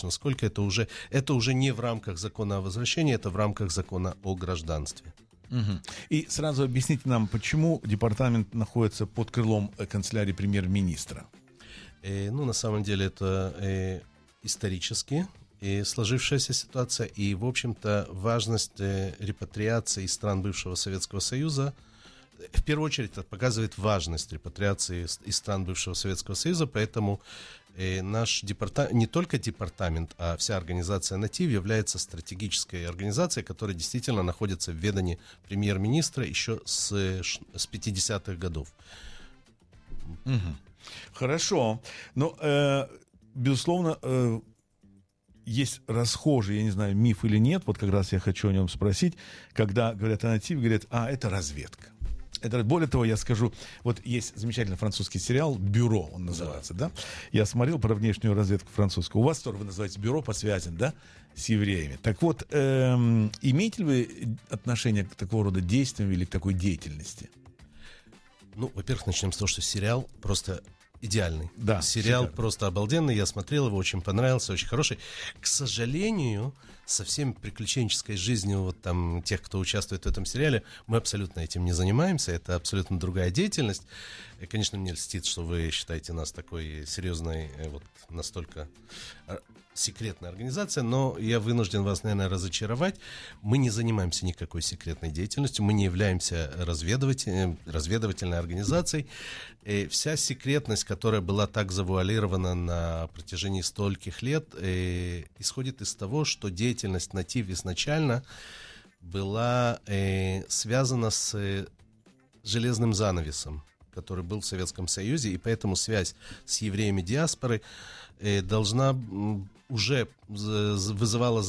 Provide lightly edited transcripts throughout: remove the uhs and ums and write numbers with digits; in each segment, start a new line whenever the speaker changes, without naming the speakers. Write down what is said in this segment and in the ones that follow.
насколько это уже не в рамках закона о возвращении, это в рамках закона о гражданстве.
Угу. И сразу объясните нам, почему департамент находится под крылом канцелярии премьер-министра?
На самом деле это исторически сложившаяся ситуация, и, в общем-то, важность репатриации из стран бывшего Советского Союза, в первую очередь, это показывает важность репатриации из стран бывшего Советского Союза, поэтому наш департамент, не только департамент, а вся организация «Натив» является стратегической организацией, которая действительно находится в ведении премьер-министра еще с 50-х годов.
Угу. Хорошо. Но, безусловно, есть расхожий, я не знаю, миф или нет, вот как раз я хочу о нем спросить, когда говорят о «Нативе», говорят, это разведка. Более того, я скажу, вот есть замечательный французский сериал «Бюро», он называется, да? Я смотрел про внешнюю разведку французскую. У вас тоже, вы называете «Бюро» по связям, да, с евреями. Так вот, имеете ли вы отношение к такого рода действиям или к такой деятельности?
Во-первых, начнем с того, что сериал просто идеальный.
Да,
сериал
шикарно.
просто обалденный, я смотрел его, очень понравился, очень хороший. К сожалению, со всем приключенческой жизнью вот там тех, кто участвует в этом сериале, мы абсолютно этим не занимаемся, это абсолютно другая деятельность. И, конечно, мне льстит, что вы считаете нас такой серьезной, вот настолько секретной организацией, но я вынужден вас, наверное, разочаровать. Мы не занимаемся никакой секретной деятельностью, мы не являемся разведывательной организацией. И вся секретность, которая была так завуалирована на протяжении стольких лет, исходит из того, что деятельность «Натив» изначально была связана с железным занавесом, который был в Советском Союзе, и поэтому связь с евреями диаспоры должна уже вызывала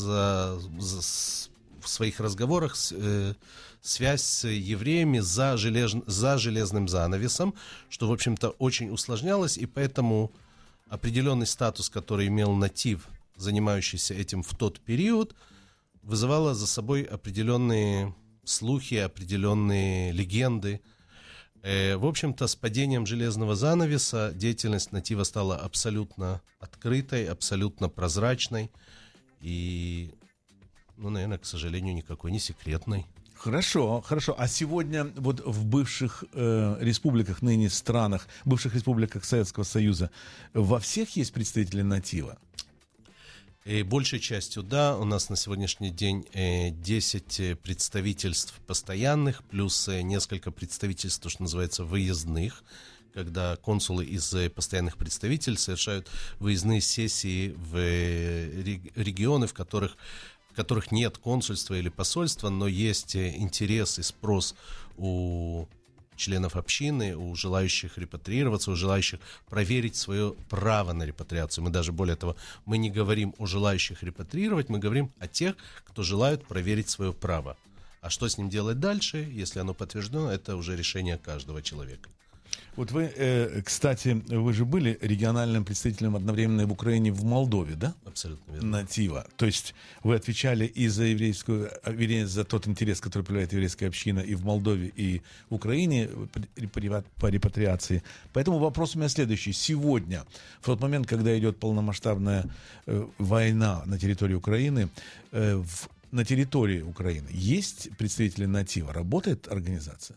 в своих разговорах связь с евреями за железным занавесом, что, в общем-то, очень усложнялось, и поэтому определенный статус, который имел «Натив», занимающийся этим в тот период, вызывало за собой определенные слухи, определенные легенды. В общем-то, с падением железного занавеса деятельность «Натива» стала абсолютно открытой, абсолютно прозрачной и, наверное, к сожалению, никакой не секретной.
Хорошо. А сегодня вот в бывших республиках, ныне странах, бывших республиках Советского Союза, во всех есть представители «Натива»?
И большей частью, да, у нас на сегодняшний день 10 представительств постоянных, плюс несколько представительств, то, что называется, выездных, когда консулы из постоянных представительств совершают выездные сессии в регионы, в которых нет консульства или посольства, но есть интерес и спрос у членов общины, у желающих репатриироваться, у желающих проверить свое право на репатриацию. Мы даже, более того, мы не говорим о желающих репатрировать, мы говорим о тех, кто желает проверить свое право. А что с ним делать дальше, если оно подтверждено, это уже решение каждого человека.
Вот вы, кстати, вы же были региональным представителем одновременно в Украине, в Молдове, да?
Абсолютно верно.
«Натива». То есть вы отвечали и за еврейскую, вернее, за тот интерес, который проявляет еврейская община и в Молдове, и в Украине по репатриации. Поэтому вопрос у меня следующий. Сегодня, в тот момент, когда идет полномасштабная война на территории Украины, на территории Украины есть представители «Натива»? Работает организация?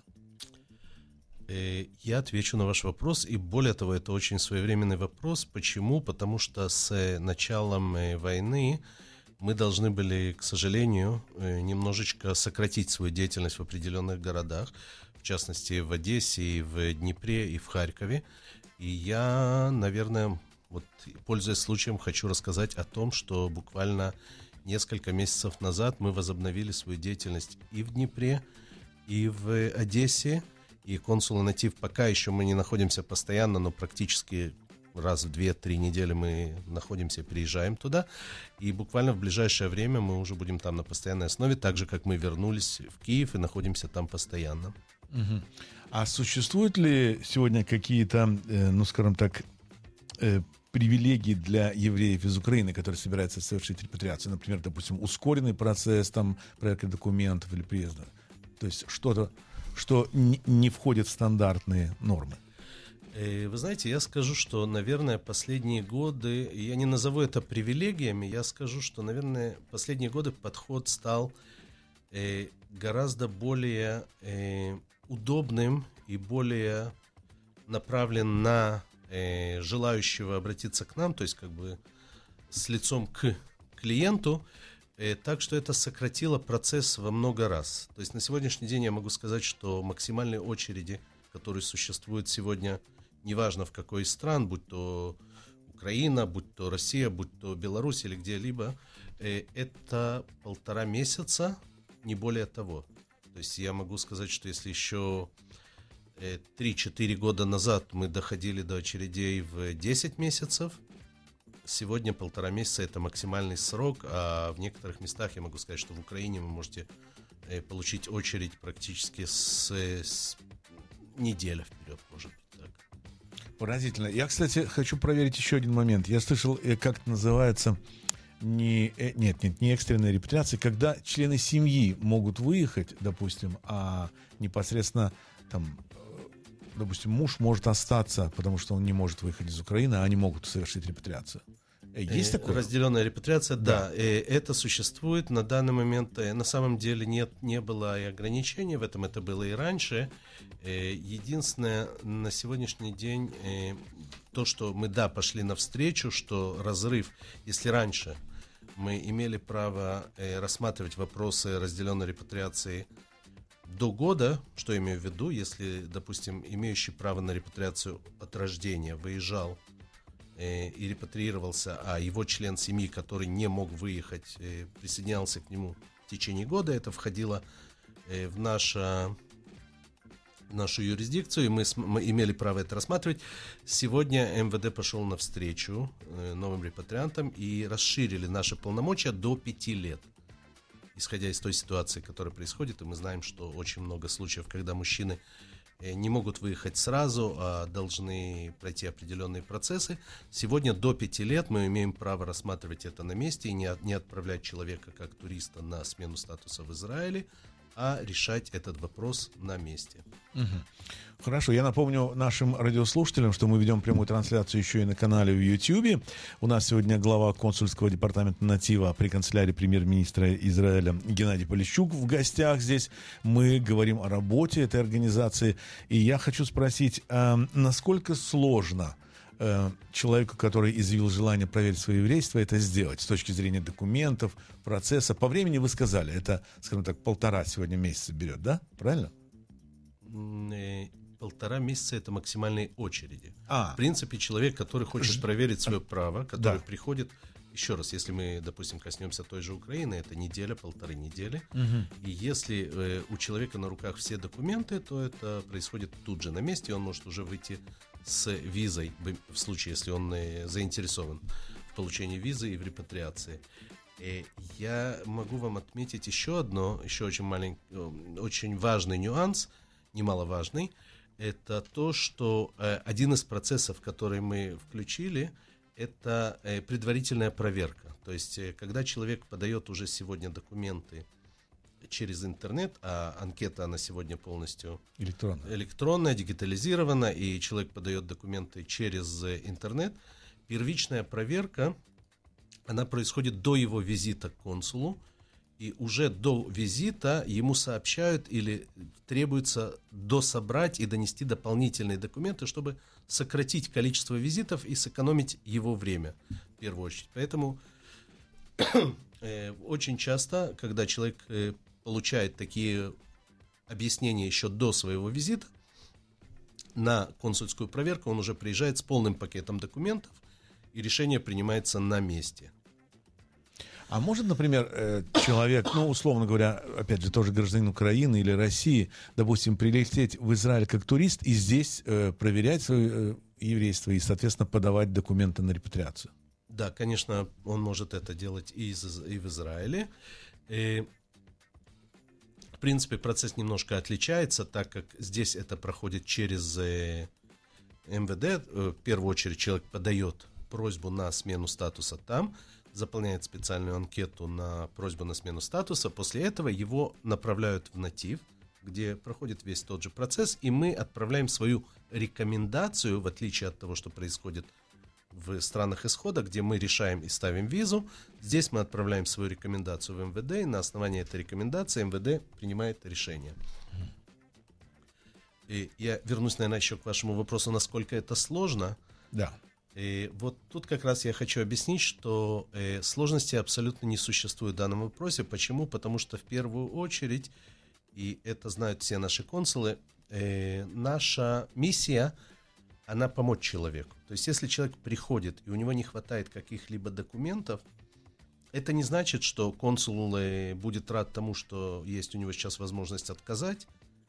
Я отвечу на ваш вопрос, и более того, это очень своевременный вопрос. Почему? Потому что с началом войны мы должны были, к сожалению, немножечко сократить свою деятельность в определенных городах, в частности, в Одессе, и в Днепре, и в Харькове. И я, наверное, вот, пользуясь случаем, хочу рассказать о том, что буквально несколько месяцев назад мы возобновили свою деятельность и в Днепре, и в Одессе. И консулы «Натив», пока еще мы не находимся постоянно, но практически раз в 2-3 недели мы находимся, приезжаем туда. И буквально в ближайшее время мы уже будем там на постоянной основе, так же, как мы вернулись в Киев и находимся там постоянно.
Угу. А существуют ли сегодня какие-то, скажем так, привилегии для евреев из Украины, которые собираются совершить репатриацию? Например, допустим, ускоренный процесс, проверки документов или приезда? То есть что-то, что не входит в стандартные нормы?
Вы знаете, я скажу, что, наверное, последние годы, я не назову это привилегиями, я скажу, что, наверное, последние годы подход стал гораздо более удобным и более направлен на желающего обратиться к нам, то есть как бы с лицом к клиенту, так что это сократило процесс во много раз. То есть на сегодняшний день я могу сказать, что максимальные очереди, которые существуют сегодня, неважно в какой из стран, будь то Украина, будь то Россия, будь то Беларусь или где-либо, это 1,5 месяца, не более того. То есть я могу сказать, что если еще 3-4 года назад мы доходили до очередей в 10 месяцев, сегодня 1,5 месяца это максимальный срок, а в некоторых местах я могу сказать, что в Украине вы можете получить очередь практически с недели вперед, может быть.
Поразительно. Я, кстати, хочу проверить еще один момент. Я слышал, как это называется, не экстренная репатриация, когда члены семьи могут выехать, допустим, а непосредственно там, допустим, муж может остаться, потому что он не может выехать из Украины, а они могут совершить репатриацию. Есть такое?
Разделенная репатриация, да, это существует. На данный момент на самом деле не было и ограничений в этом, это было и раньше. Единственное, на сегодняшний день то, что мы, пошли навстречу, что разрыв, если раньше мы имели право рассматривать вопросы разделенной репатриации до года, что я имею в виду, если, допустим, имеющий право на репатриацию от рождения выезжал и репатриировался, а его член семьи, который не мог выехать, присоединялся к нему в течение года, это входило в нашу юрисдикцию, и мы имели право это рассматривать. Сегодня МВД пошел навстречу новым репатриантам и расширили наши полномочия до 5 лет. Исходя из той ситуации, которая происходит, и мы знаем, что очень много случаев, когда мужчины не могут выехать сразу, а должны пройти определенные процессы. Сегодня до 5 лет мы имеем право рассматривать это на месте и не отправлять человека как туриста на смену статуса в Израиле, а решать этот вопрос на месте.
Угу. Хорошо, я напомню нашим радиослушателям, что мы ведем прямую трансляцию еще и на канале в YouTube. У нас сегодня глава консульского департамента «Натива» при канцелярии премьер-министра Израиля Геннадий Полищук в гостях здесь. Мы говорим о работе этой организации. И я хочу спросить, насколько сложно человеку, который изъявил желание проверить свое еврейство, это сделать с точки зрения документов, процесса? По времени вы сказали, это, скажем так, 1,5 сегодня месяца берет, да? Правильно?
1,5 месяца это максимальные очереди. В принципе, человек, который хочет проверить свое право, который приходит, еще раз, если мы, допустим, коснемся той же Украины, это неделя, 1,5 недели. И если у человека на руках все документы, то это происходит тут же на месте, и он может уже выйти с визой, в случае, если он заинтересован в получении визы и в репатриации. Я могу вам отметить еще очень важный нюанс, немаловажный. Это то, что один из процессов, который мы включили, это предварительная проверка. То есть, когда человек подает уже сегодня документы через интернет, а анкета, она сегодня полностью электронная, дигитализирована, и человек подает документы через интернет, первичная проверка, она происходит до его визита к консулу, и уже до визита ему сообщают или требуется дособрать и донести дополнительные документы, чтобы сократить количество визитов и сэкономить его время, в первую очередь. Поэтому очень часто, когда человек получает такие объяснения еще до своего визита, на консульскую проверку он уже приезжает с полным пакетом документов, и решение принимается на месте.
А может, например, человек, условно говоря, опять же, тоже гражданин Украины или России, допустим, прилететь в Израиль как турист и здесь проверять свое еврейство и, соответственно, подавать документы на репатриацию?
Да, конечно, он может это делать и в Израиле. В принципе, процесс немножко отличается, так как здесь это проходит через МВД. В первую очередь человек подает просьбу на смену статуса там, заполняет специальную анкету на просьбу на смену статуса. После этого его направляют в Натив, где проходит весь тот же процесс, и мы отправляем свою рекомендацию, в отличие от того, что происходит в странах исхода, где мы решаем и ставим визу. Здесь мы отправляем свою рекомендацию в МВД, и на основании этой рекомендации МВД принимает решение. И я вернусь, наверное, еще к вашему вопросу, насколько это сложно.
Да.
И вот тут как раз я хочу объяснить, что сложности абсолютно не существует в данном вопросе. Почему? Потому что в первую очередь, и это знают все наши консулы, наша миссия, она помочь человеку. То есть если человек приходит, и у него не хватает каких-либо документов, это не значит, что консул будет рад тому, что есть у него сейчас возможность отказать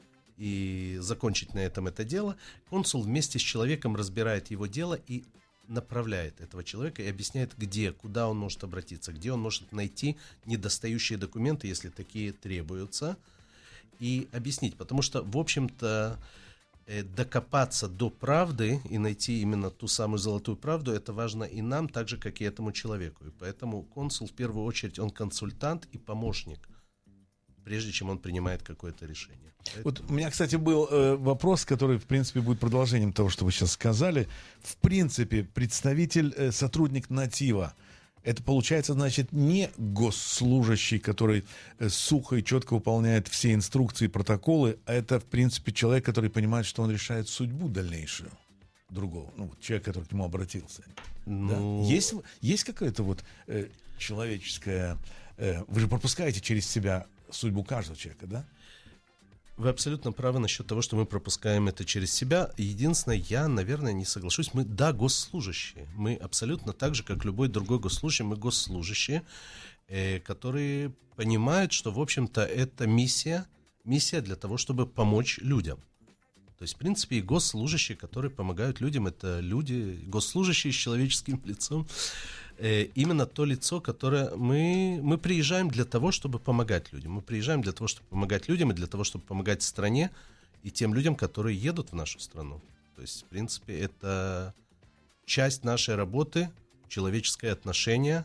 и закончить на этом это дело. Консул вместе с человеком разбирает его дело и направляет этого человека и объясняет, где, куда он может обратиться, где он может найти недостающие документы, если такие требуются, и объяснить. Потому что, в общем-то, докопаться до правды и найти именно ту самую золотую правду, это важно и нам, так же, как и этому человеку. И поэтому консул, в первую очередь, он консультант и помощник, прежде чем он принимает какое-то решение.
Вот у меня, кстати, был вопрос, который, в принципе, будет продолжением того, что вы сейчас сказали. В принципе, представитель, сотрудник натива, это, получается, значит, не госслужащий, который сухо и четко выполняет все инструкции и протоколы, а это, в принципе, человек, который понимает, что он решает судьбу дальнейшую другого, ну, человек, который к нему обратился.
Ну...
Да? Есть какое-то вот человеческое... Вы же пропускаете через себя судьбу каждого человека, да?
Вы абсолютно правы насчет того, что мы пропускаем это через себя. Единственное, я, наверное, не соглашусь. Мы, да, госслужащие. Мы абсолютно так же, как любой другой госслужащий, мы госслужащие, которые понимают, что, в общем-то, это миссия для того, чтобы помочь людям. То есть, в принципе, и госслужащие, которые помогают людям, это люди, госслужащие с человеческим лицом. Именно то лицо, которое мы приезжаем для того, чтобы помогать людям. Мы приезжаем для того, чтобы помогать людям и для того, чтобы помогать стране и тем людям, которые едут в нашу страну. То есть, в принципе, это часть нашей работы, человеческое отношение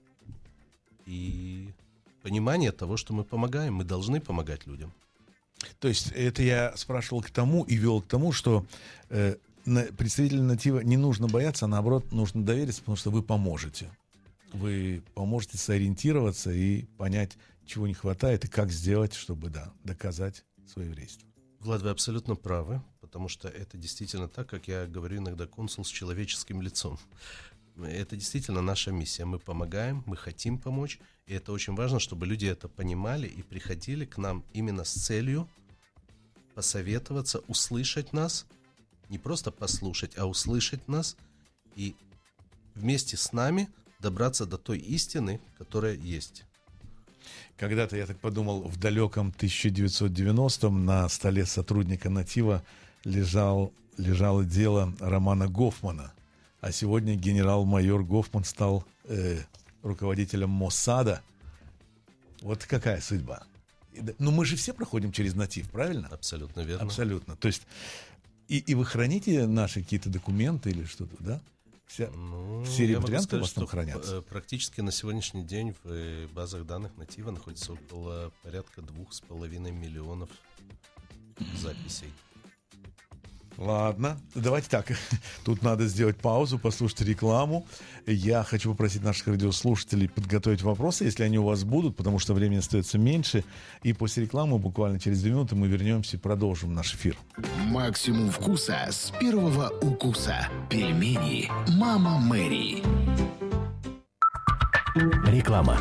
и понимание того, что мы помогаем. Мы должны помогать людям.
То есть это я спрашивал к тому и вел к тому, что представителю натива не нужно бояться, а наоборот нужно довериться, потому что вы поможете. Вы поможете сориентироваться и понять, чего не хватает и как сделать, чтобы доказать свое еврейство.
Влад, вы абсолютно правы, потому что это действительно так, как я говорю иногда, консул с человеческим лицом. Это действительно наша миссия. Мы помогаем, мы хотим помочь, и это очень важно, чтобы люди это понимали и приходили к нам именно с целью посоветоваться, услышать нас, не просто послушать, а услышать нас и вместе с нами добраться до той истины, которая есть.
Когда-то, я так подумал, в далеком 1990-м на столе сотрудника натива лежало дело Романа Гофмана. А сегодня генерал-майор Гофман стал руководителем Моссада. Вот какая судьба. Но мы же все проходим через натив, правильно?
Абсолютно верно.
Абсолютно. То есть и вы храните наши какие-то документы или что-то, да? Все репатрианты у вас там хранятся?
Практически на сегодняшний день в базах данных натива находится около порядка 2,5 миллионов записей.
Ладно, давайте так. Тут надо сделать паузу, послушать рекламу. Я хочу попросить наших радиослушателей подготовить вопросы, если они у вас будут, потому что времени остается меньше. И после рекламы, буквально через 2 минуты, мы вернемся и продолжим наш эфир.
Максимум вкуса с первого укуса. Пельмени Мама Мэри.
Реклама.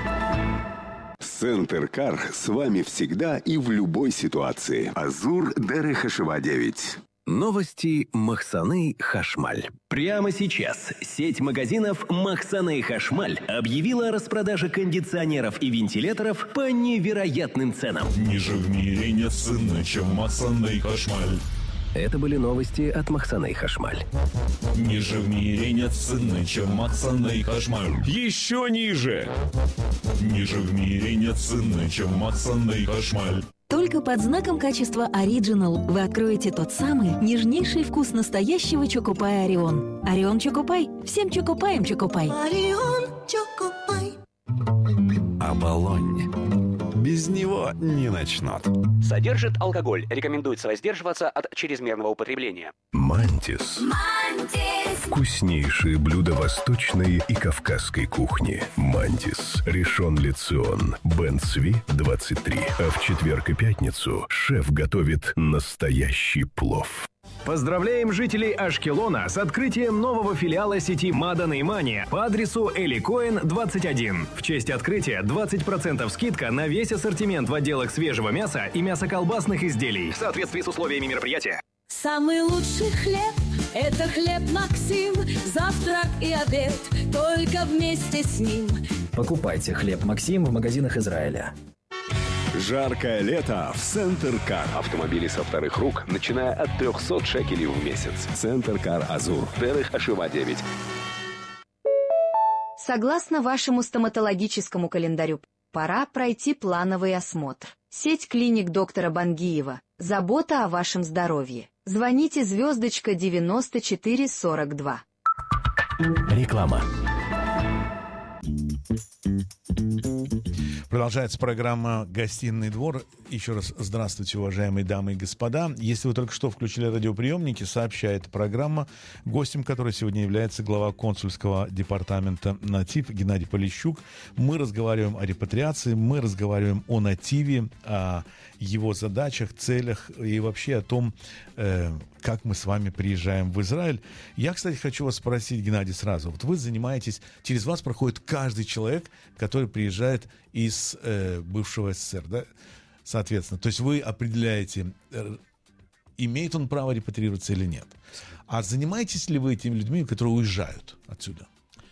Центр Кар с вами всегда и в любой ситуации. Азур Дерехашева 9.
Новости Махсаны Хашмаль. Прямо сейчас сеть магазинов Махсаны Хашмаль объявила о распродаже кондиционеров и вентиляторов по невероятным ценам.
Ниже в мире нет цены, чем Махсаны Хашмаль.
Это были новости от Махсаны Хашмаль.
Ниже в мире нет цены, чем Махсаны Хашмаль. Еще ниже! Ниже в мире нет цены, чем Махсаны Хашмаль.
Только под знаком качества Original вы откроете тот самый нежнейший вкус настоящего Чокопая Орион. Орион Чокопай. Всем Чокопаем Чокопай.
Орион Чокопай.
Оболонь.
без него не начнут.
Содержит алкоголь. Рекомендуется воздерживаться от чрезмерного употребления.
Мантис. Вкуснейшие блюда восточной и кавказской кухни. Мантис. Ришон Ле Цион. Бен Цви, 23. А в четверг и пятницу шеф готовит настоящий плов.
Поздравляем жителей Ашкелона с открытием нового филиала сети Мадан и Мани по адресу Эли Коэн, 21. В честь открытия 20% скидка на весь ассортимент в отделах свежего мяса и мясоколбасных изделий в соответствии с условиями мероприятия.
Самый лучший хлеб – это хлеб Максим. Завтрак и обед только вместе с ним.
Покупайте хлеб Максим в магазинах Израиля.
Жаркое лето в Центр Кар.
Автомобили со вторых рук, начиная от 300 шекелей в месяц.
Центр Кар Азур.
Дерех Ашива 9.
Согласно вашему стоматологическому календарю, пора пройти плановый осмотр. Сеть клиник доктора Бангиева. Забота о вашем здоровье. Звоните звездочка 9442.
Реклама.
Продолжается программа «Гостиный двор». Еще раз здравствуйте, уважаемые дамы и господа. Если вы только что включили радиоприемники, сообщает программа, гостем которой сегодня является глава консульского департамента «Натив» Геннадий Полищук. Мы разговариваем о репатриации, мы разговариваем о «Нативе», о его задачах, целях и вообще о том, как мы с вами приезжаем в Израиль. Я, кстати, хочу вас спросить, Геннадий, сразу. Вот вы занимаетесь, через вас проходит каждый человек, который приезжает из бывшего СССР, да? Соответственно, то есть вы определяете, имеет он право репатриироваться или нет. А занимаетесь ли вы этими людьми, которые уезжают отсюда?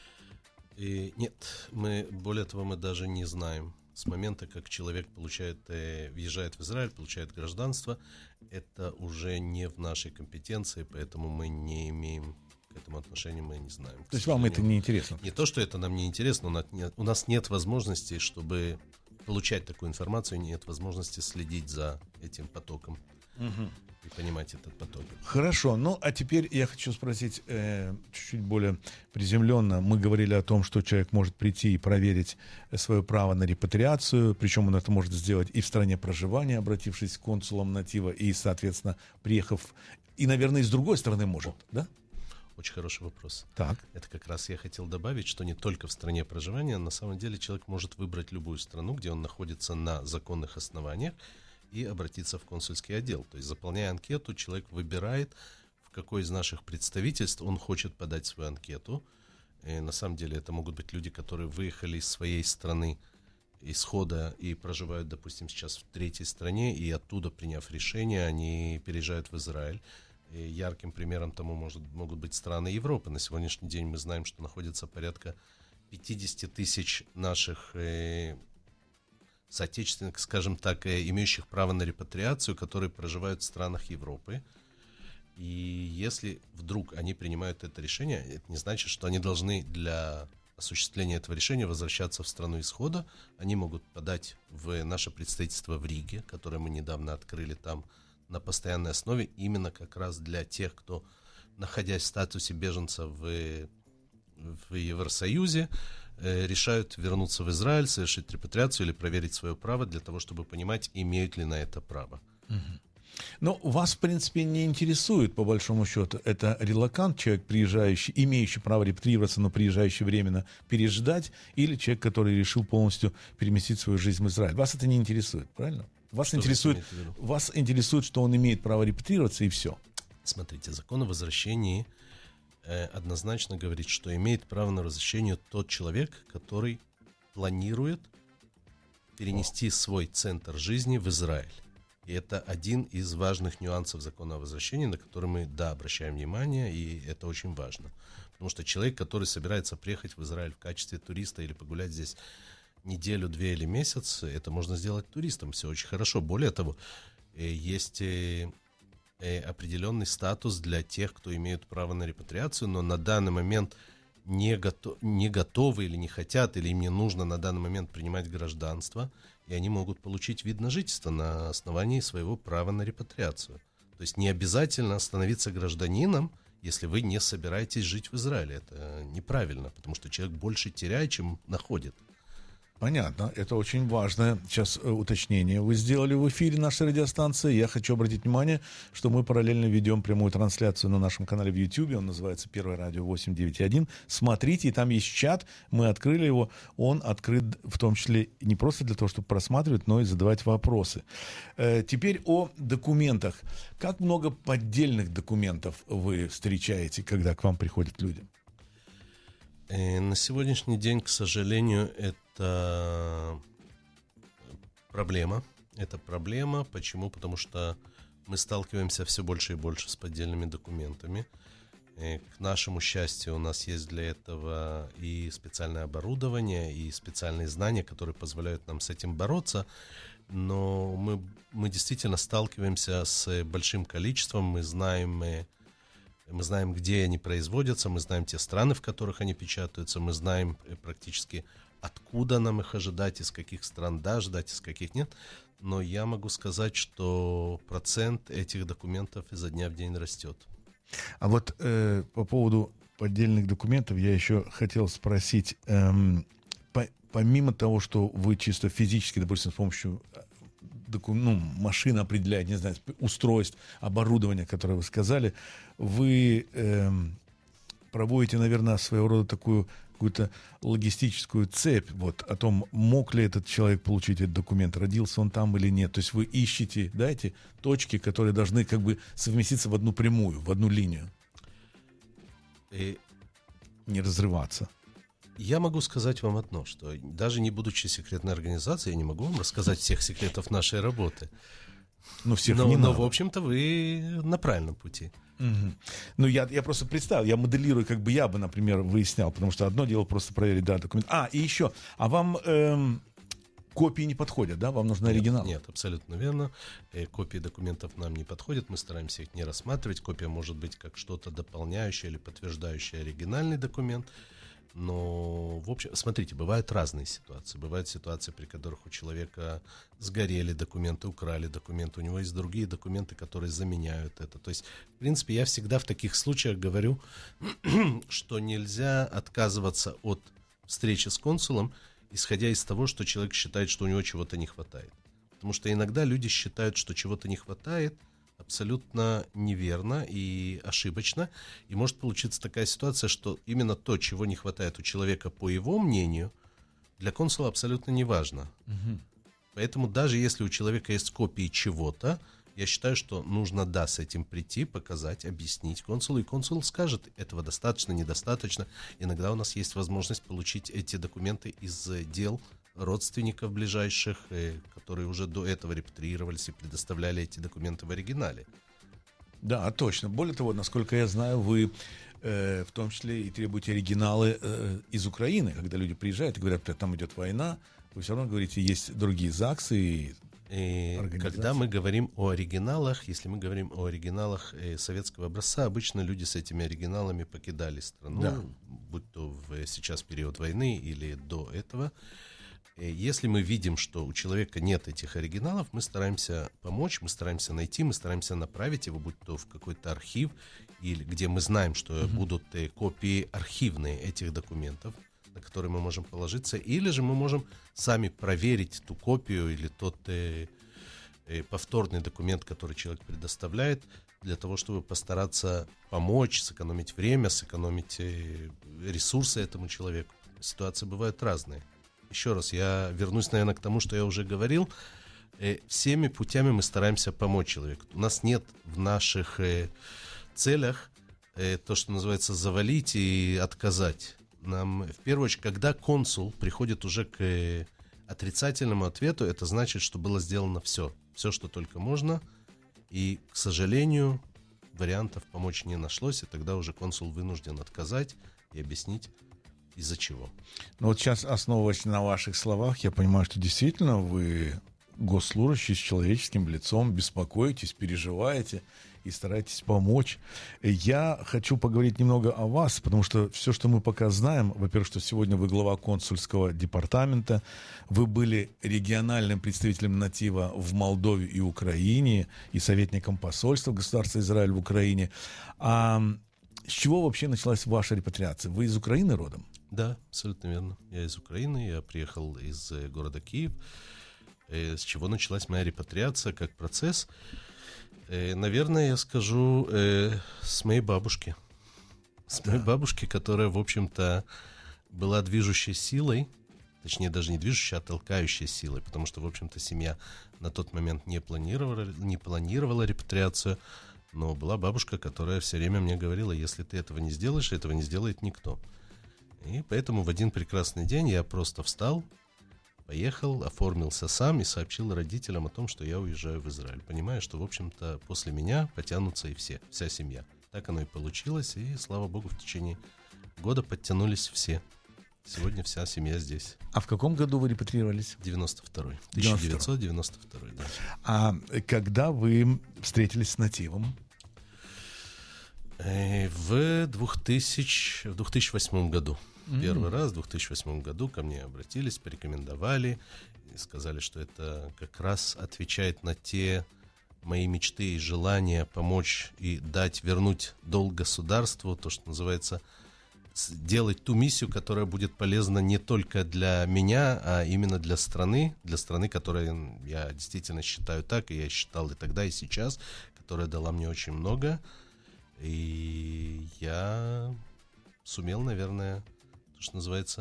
Нет, более того, мы даже не знаем. С момента, как человек въезжает в Израиль, получает гражданство, это уже не в нашей компетенции, поэтому мы не имеем к этому отношения, мы не знаем.
То есть вам это не интересно?
Не то, что это нам не интересно, у нас нет возможности, чтобы получать такую информацию, нет возможности следить за этим потоком. И понимать этот поток.
Хорошо, ну а теперь я хочу спросить чуть-чуть более приземленно. Мы говорили о том, что человек может прийти и проверить свое право на репатриацию, причем он это может сделать и в стране проживания, обратившись к консулам Натива, и, соответственно, приехав, и, наверное, и с другой стороны может, да?
Очень хороший вопрос.
Так.
Это как раз я хотел добавить, что не только в стране проживания, на самом деле человек может выбрать любую страну, где он находится на законных основаниях, и обратиться в консульский отдел. То есть, заполняя анкету, человек выбирает, в какое из наших представительств он хочет подать свою анкету. И на самом деле это могут быть люди, которые выехали из своей страны исхода и проживают, допустим, сейчас в третьей стране, и оттуда, приняв решение, они переезжают в Израиль. И ярким примером тому могут быть страны Европы. На сегодняшний день мы знаем, что находится порядка 50 тысяч наших соотечественных, скажем так, имеющих право на репатриацию, которые проживают в странах Европы. И если вдруг они принимают это решение, это не значит, что они должны для осуществления этого решения возвращаться в страну исхода. Они могут подать в наше представительство в Риге, которое мы недавно открыли там на постоянной основе, именно как раз для тех, кто, находясь в статусе беженца в Евросоюзе, решают вернуться в Израиль, совершить репатриацию или проверить свое право для того, чтобы понимать, имеют ли на это право.
Но вас, в принципе, не интересует, по большому счету, это релокант, человек, приезжающий, имеющий право репатриироваться, но приезжающий временно переждать, или человек, который решил полностью переместить свою жизнь в Израиль. Вас это не интересует, правильно? Вас интересует, что он имеет право репатриироваться, и все.
Смотрите, закон о возвращении однозначно говорит, что имеет право на возвращение тот человек, который планирует перенести свой центр жизни в Израиль. И это один из важных нюансов закона о возвращении, на который мы, обращаем внимание, и это очень важно. Потому что человек, который собирается приехать в Израиль в качестве туриста или погулять здесь неделю, 2 или месяц, это можно сделать туристом, все очень хорошо. Более того, есть определенный статус для тех, кто имеет право на репатриацию, но на данный момент не готовы или не хотят, или им не нужно на данный момент принимать гражданство, и они могут получить вид на жительство на основании своего права на репатриацию. То есть не обязательно становиться гражданином, если вы не собираетесь жить в Израиле. Это неправильно, потому что человек больше теряет, чем находит.
Понятно, это очень важное сейчас уточнение вы сделали в эфире нашей радиостанции. Я хочу обратить внимание, что мы параллельно ведем прямую трансляцию на нашем канале в YouTube. Он называется «Первое радио 891». Смотрите, и там есть чат. Мы открыли его. Он открыт в том числе не просто для того, чтобы просматривать, но и задавать вопросы. Теперь о документах. Как много поддельных документов вы встречаете, когда к вам приходят люди?
На сегодняшний день, к сожалению, это проблема. Это проблема. Почему? Потому что мы сталкиваемся все больше и больше с поддельными документами. К нашему счастью, у нас есть для этого и специальное оборудование, и специальные знания, которые позволяют нам с этим бороться. Но мы действительно сталкиваемся с большим количеством. Мы знаем, где они производятся, мы знаем те страны, в которых они печатаются, мы знаем практически, откуда нам их ожидать, из каких стран ждать, из каких нет. Но я могу сказать, что процент этих документов изо дня в день растет.
А вот по поводу поддельных документов я еще хотел спросить, помимо того, что вы чисто физически, допустим, с помощью машин определяете, не знаю, устройств, оборудования, которое вы сказали, вы проводите, наверное, своего рода такую какую-то логистическую цепь, вот, о том, мог ли этот человек получить этот документ, родился он там или нет. То есть вы ищете, да, эти точки, которые должны как бы совместиться в одну прямую, в одну линию. И не разрываться.
Я могу сказать вам одно, что даже не будучи секретной организацией, я не могу вам рассказать всех секретов нашей работы.
Но в
общем-то, вы на правильном пути.
Угу. Ну, я просто представил, я моделирую, как бы я бы, например, выяснял, потому что одно дело просто проверить, да, документ. И еще, вам копии не подходят, да? Вам нужен оригинал?
Нет, абсолютно верно. Копии документов нам не подходят, мы стараемся их не рассматривать. Копия может быть как что-то дополняющее или подтверждающее оригинальный документ. Но, в общем, смотрите, бывают разные ситуации. Бывают ситуации, при которых у человека сгорели документы, украли документы. У него есть другие документы, которые заменяют это. То есть, в принципе, я всегда в таких случаях говорю, что нельзя отказываться от встречи с консулом, исходя из того, что человек считает, что у него чего-то не хватает. Потому что иногда люди считают, что чего-то не хватает, абсолютно неверно и ошибочно. И может получиться такая ситуация, что именно то, чего не хватает у человека, по его мнению, для консула абсолютно не важно. Угу. Поэтому даже если у человека есть копии чего-то, я считаю, что нужно, с этим прийти, показать, объяснить консулу, и консул скажет, этого достаточно, недостаточно. Иногда у нас есть возможность получить эти документы из дел родственников ближайших, которые уже до этого репатриировались и предоставляли эти документы в оригинале.
Да, точно. Более того, насколько я знаю, вы в том числе и требуете оригиналы из Украины. Когда люди приезжают и говорят, что там идет война, вы все равно говорите, есть другие ЗАГСы и
когда мы говорим о оригиналах, если мы говорим о оригиналах советского образца, обычно люди с этими оригиналами покидали страну, будь то сейчас в период войны или до этого. Если мы видим, что у человека нет этих оригиналов, мы стараемся помочь, мы стараемся найти, мы стараемся направить его, будь то в какой-то архив, или где мы знаем, что будут копии архивные этих документов, на которые мы можем положиться, или же мы можем сами проверить ту копию или тот повторный документ, который человек предоставляет, для того, чтобы постараться помочь, сэкономить время, сэкономить ресурсы этому человеку. Ситуации бывают разные. Еще раз, я вернусь, наверное, к тому, что я уже говорил. Всеми путями мы стараемся помочь человеку. У нас нет в наших целях то, что называется, завалить и отказать. Нам, в первую очередь, когда консул приходит уже к отрицательному ответу, это значит, что было сделано все, что только можно. И, к сожалению, вариантов помочь не нашлось, и тогда уже консул вынужден отказать и объяснить, из-за чего.
Ну вот сейчас, основываясь на ваших словах, я понимаю, что действительно вы госслужащий с человеческим лицом, беспокоитесь, переживаете и стараетесь помочь. Я хочу поговорить немного о вас, потому что все, что мы пока знаем, во-первых, что сегодня вы глава консульского департамента, вы были региональным представителем Натива в Молдове и Украине, и советником посольства государства Израиль в Украине. А с чего вообще началась ваша репатриация? Вы из Украины родом?
Да, абсолютно верно. Я из Украины, я приехал из города Киев, с чего началась моя репатриация как процесс. Наверное, я скажу с моей бабушки. С моей бабушки, которая, в общем-то, была движущей силой, точнее, даже не движущей, а толкающей силой, потому что, в общем-то, семья на тот момент не планировала репатриацию, но была бабушка, которая все время мне говорила: если ты этого не сделаешь, этого не сделает никто. И поэтому в один прекрасный день я просто встал, поехал, оформился сам и сообщил родителям о том, что я уезжаю в Израиль, понимая, что, в общем-то, после меня потянутся и вся семья. Так оно и получилось, и, слава богу, в течение года подтянулись все. Сегодня вся семья здесь.
А в каком году вы репатриировались?
92-й. 1992, да.
А когда вы встретились с нативом?
В 2008 году. Первый раз в 2008 году ко мне обратились, порекомендовали и сказали, что это как раз отвечает на те мои мечты и желания помочь и вернуть долг государству, то, что называется, делать ту миссию, которая будет полезна не только для меня, а именно для страны, которая, я действительно считаю так, и я считал и тогда, и сейчас, которая дала мне очень много. И я сумел, наверное, то, что называется,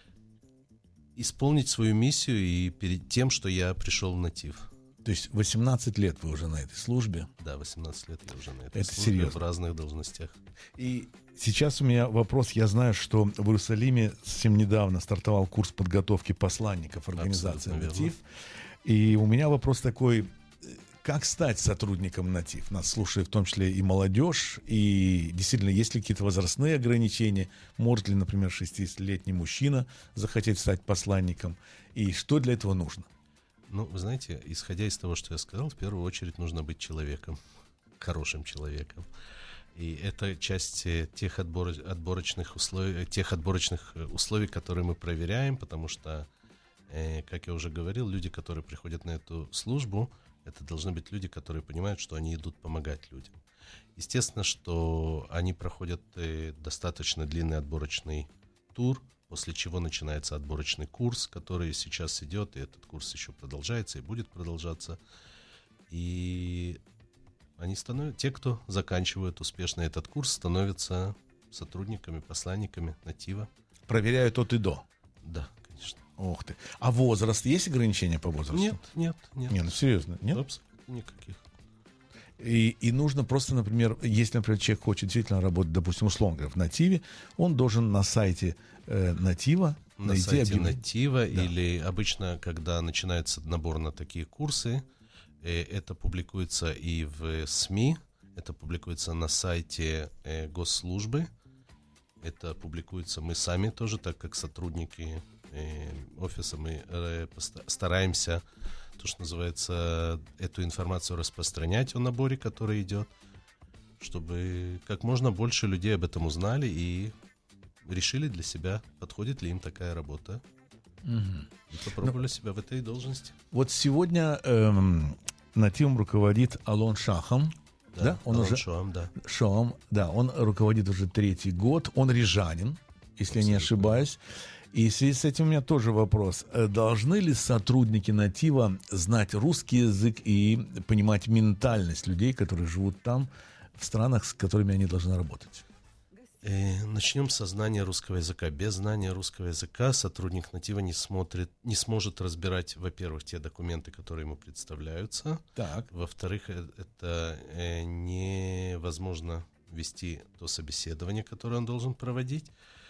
исполнить свою миссию и перед тем, что я пришел в натив.
То есть 18 лет вы уже на этой службе?
Да, 18 лет я уже на этой
службе.
Серьезно? В разных должностях.
И сейчас у меня вопрос. Я знаю, что в Иерусалиме совсем недавно стартовал курс подготовки посланников организации «Натив». И у меня вопрос такой: как стать сотрудником «Натив»? Нас слушает в том числе и молодежь. И действительно, есть ли какие-то возрастные ограничения? Может ли, например, 60-летний мужчина захотеть стать посланником? И что для этого нужно?
Ну, вы знаете, исходя из того, что я сказал, в первую очередь нужно быть человеком, хорошим человеком. И это часть тех отборочных условий, которые мы проверяем, потому что, как я уже говорил, люди, которые приходят на эту службу, это должны быть люди, которые понимают, что они идут помогать людям. Естественно, что они проходят достаточно длинный отборочный тур, после чего начинается отборочный курс, который сейчас идет, и этот курс еще продолжается и будет продолжаться. И они те, кто заканчивают успешно этот курс, становятся сотрудниками, посланниками натива.
Проверяют от и до?
Да, конечно.
Ух ты. А возраст? Есть ограничения по возрасту?
Нет.
Не, ну серьезно, нет?
Абсолютно никаких.
И нужно просто, например, если, например, человек хочет действительно работать, допустим, условно говоря, в нативе, он должен на сайте натива найти
сайте натива, или обычно, когда начинается набор на такие курсы, это публикуется и в СМИ, это публикуется на сайте госслужбы, это публикуется мы сами тоже, так как сотрудники офиса, мы стараемся, то, что называется, эту информацию распространять о наборе, который идет, чтобы как можно больше людей об этом узнали и решили для себя, подходит ли им такая работа, и попробовали себя в этой должности.
Вот сегодня нативом руководит Алон Шахам. Да? Он
Алон
уже
Шоам, да.
Шоам, да, он руководит уже 3-й год. Он рижанин, если я не ошибаюсь. И в связи с этим у меня тоже вопрос. Должны ли сотрудники натива знать русский язык и понимать ментальность людей, которые живут там, в странах, с которыми они должны работать?
Начнем со знания русского языка. Без знания русского языка сотрудник натива не сможет разбирать, во-первых, те документы, которые ему представляются.
Так.
Во-вторых, это невозможно вести то собеседование, которое он должен проводить.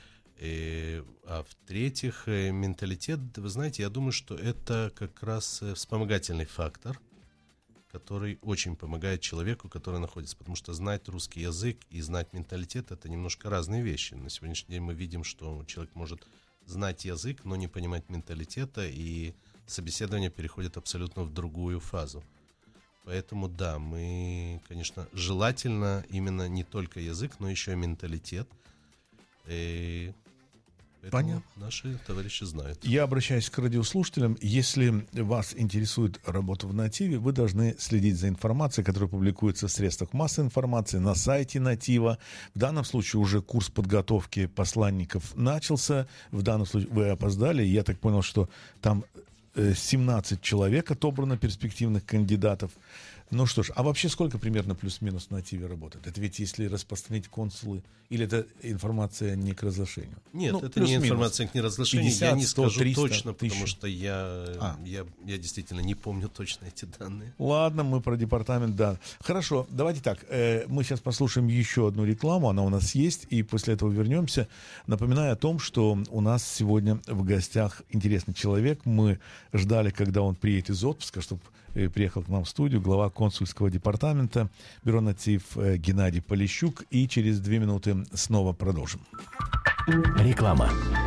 А в-третьих, менталитет, вы знаете, я думаю, что это как раз вспомогательный фактор, который очень помогает человеку, который находится. Потому что знать русский язык и знать менталитет — это немножко разные вещи. На сегодняшний день мы видим, что человек может знать язык, но не понимать менталитета, и собеседование переходит абсолютно в другую фазу. Поэтому да, мы, конечно, желательно именно не только язык, но еще и менталитет. Поэтому наши товарищи знают.
Я обращаюсь к радиослушателям. Если вас интересует работа в «Нативе», вы должны следить за информацией, которая публикуется в средствах массовой информации, на сайте «Натива». В данном случае уже курс подготовки посланников начался. В данном случае вы опоздали. Я так понял, что там 17 человек отобрано, перспективных кандидатов. Ну что ж, а вообще сколько примерно плюс-минус в «Нативе» работает? Это ведь если распространить консулы, или это информация не к разглашению?
Нет, это не информация к неразглашению. 50, я не 100, скажу 300, точно, 1000. Потому что я действительно не помню точно эти данные.
Ладно, мы про департамент, да. Хорошо, давайте так. Мы сейчас послушаем еще одну рекламу, она у нас есть, и после этого вернемся. Напоминаю о том, что у нас сегодня в гостях интересный человек. Мы ждали, когда он приедет из отпуска, чтобы приехал к нам в студию, глава консульского департамента Бюро «Натив» Геннадий Полищук. И через 2 минуты снова продолжим.
Реклама.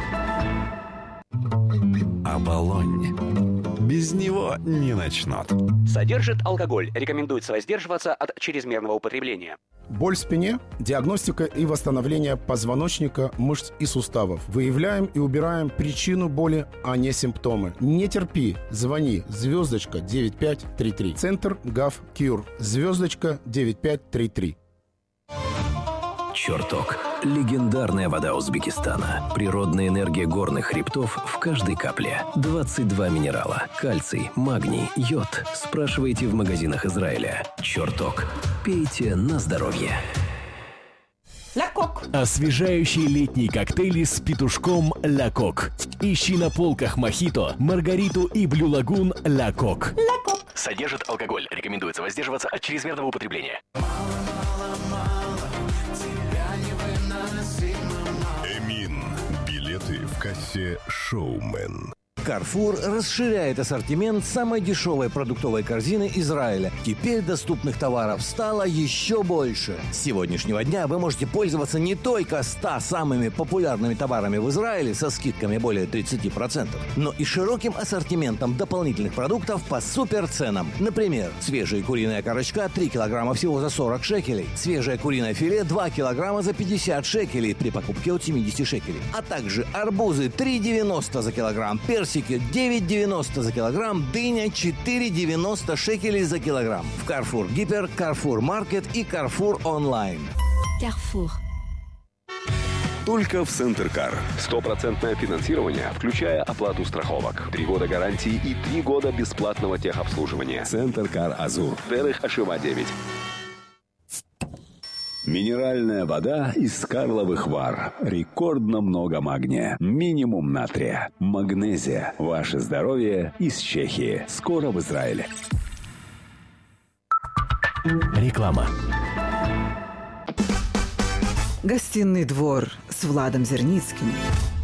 Оболонь. Без него не начнут.
Содержит алкоголь. Рекомендуется воздерживаться от чрезмерного употребления.
Боль в спине, диагностика и восстановление позвоночника, мышц и суставов. Выявляем и убираем причину боли, а не симптомы. Не терпи, звони, звездочка 9533. Центр ГАВ Кьюр, звездочка 9533.
Черток. Легендарная вода Узбекистана. Природная энергия горных хребтов в каждой капле. 22 минерала. Кальций, магний, йод. Спрашивайте в магазинах Израиля. Черток. Пейте на здоровье.
«Ля Кок». Освежающие летние коктейли с петушком «Ля Кок». Ищи на полках мохито, маргариту и блю лагун «Ля Кок».
«Ля Кок». Содержит алкоголь. Рекомендуется воздерживаться от чрезмерного употребления.
Эмин. Билеты в кассе «Шоумен».
Carrefour расширяет ассортимент самой дешевой продуктовой корзины Израиля. Теперь доступных товаров стало еще больше. С сегодняшнего дня вы можете пользоваться не только 100 самыми популярными товарами в Израиле со скидками более 30%, но и широким ассортиментом дополнительных продуктов по суперценам. Например, свежая куриная корочка 3 килограмма всего за 40 шекелей, свежее куриное филе 2 килограмма за 50 шекелей при покупке от 70 шекелей, а также арбузы 3,90 за килограмм, персики 9,90 за килограмм, дыня 4,90 шекелей за килограмм. В Carrefour Гипер, Carrefour Market и Carrefour Online.
Carrefour.
Только в Центркар. 100% финансирование, включая оплату страховок. 3 года гарантии и 3 года бесплатного техобслуживания. Центркар Азур. Дерех Ашива 9. Минеральная вода из Карловых Вар. Рекордно много магния. Минимум натрия. Магнезия. Ваше здоровье из Чехии. Скоро в Израиле.
Реклама.
Гостиный двор с Владом Зерницким.